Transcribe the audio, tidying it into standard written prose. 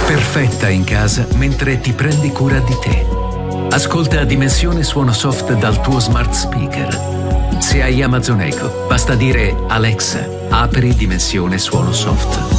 Perfetta in casa mentre ti prendi cura di te. Ascolta Dimensione Suono Soft dal tuo smart speaker. Se hai Amazon Echo, basta dire Alexa, apri Dimensione Suono Soft.